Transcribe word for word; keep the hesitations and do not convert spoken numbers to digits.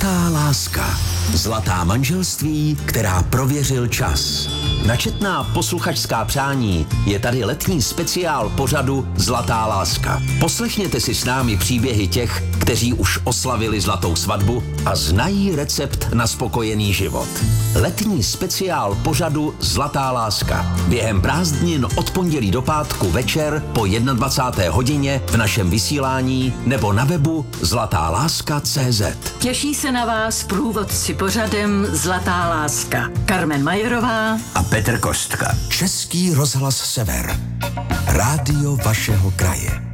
Zlatá láska. Zlatá manželství, která prověřil čas. Na četná posluchačská přání je tady letní speciál pořadu Zlatá láska. Poslechněte si s námi příběhy těch, kteří už oslavili zlatou svatbu a znají recept na spokojený život. Letní speciál pořadu Zlatá láska. Během prázdnin od pondělí do pátku večer po dvacáté jedné hodině v našem vysílání nebo na webu zlatá láska tečka cé zet. Těší se na vás průvodci pořadem Zlatá láska. Karmen Majerová a Petr Kostka. Český rozhlas Sever. Rádio vašeho kraje.